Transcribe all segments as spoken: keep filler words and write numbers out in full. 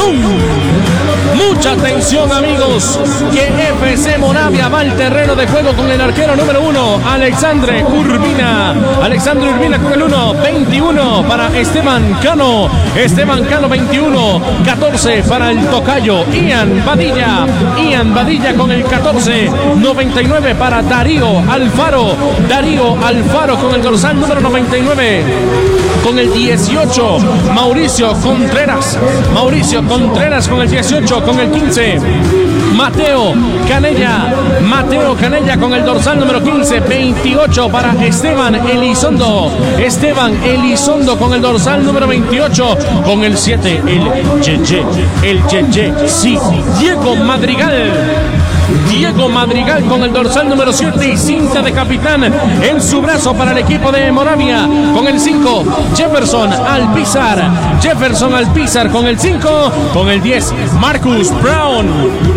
Mucha atención, amigos, que F C Moravia va al terreno de juego con el arquero número uno, Alexandre Urbina. Alexandre Urbina con el uno, veintiuno para Esteban Cano. Esteban Cano veintiuno, catorce para el tocayo Ian Badilla. Ian Badilla con el catorce, noventa y nueve para Darío Alfaro. Darío Alfaro con el dorsal número noventa y nueve. Con el dieciocho, Mauricio Contreras. Mauricio Contreras con el dieciocho, con el quince, Mateo Canella. Mateo Canella con el dorsal número quince, veintiocho para Esteban Elizondo. Esteban Elizondo con el dorsal número veintiocho, con el siete, el Yeye. El Yeye, sí, Diego Madrigal. Diego Madrigal con el dorsal número siete y cinta de capitán en su brazo para el equipo de Moravia. Con el cinco, Jefferson Alpizar. Jefferson Alpizar con el cinco. Con el diez, Marcus Brown.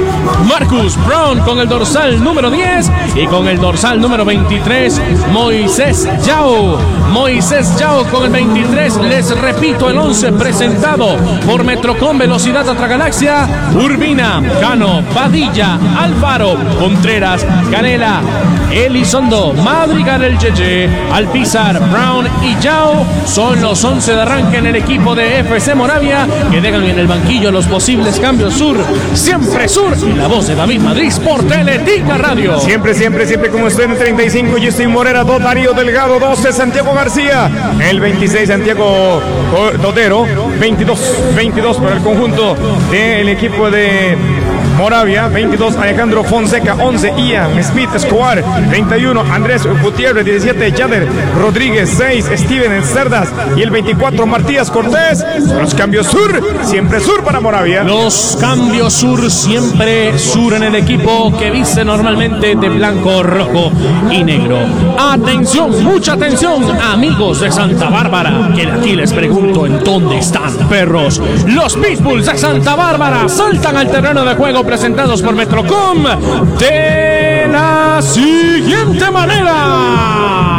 Marcus Brown con el dorsal número diez. Y con el dorsal número veintitrés, Moisés Yao. Moisés Yao con el veintitrés. Les repito el once presentado por Metrocom Velocidad Atragalaxia: Urbina, Cano, Padilla, Alfaro, Contreras, Canela, Elizondo, Madrigal, el Yeye, Alpizar, Brown y Yao. Son los once de arranque en el equipo de F C Moravia, que dejan en el banquillo los posibles cambios. Sur, siempre Sur, y la voz de David Madrid por Teletica Radio. Siempre, siempre, siempre como usted en el treinta y cinco, Justin Morera, dos Darío Delgado, doce Santiago García, el veintiséis Santiago Totero, veintidós, veintidós para el conjunto del equipo de Moravia, veintidós Alejandro Fonseca, once Ian Smith Escobar, treinta y uno Andrés Gutiérrez, diecisiete Yader Rodríguez, seis Steven Cerdas y el veinticuatro Martías Cortés. Los cambios Sur, siempre Sur para Moravia. Los cambios Sur, siempre Sur en el equipo que viste normalmente de blanco, rojo y negro. Atención, mucha atención, amigos de Santa Bárbara, que aquí les pregunto en dónde están, perros. Los Pitbulls de Santa Bárbara saltan al terreno de juego, presentados por Metrocom de la siguiente manera.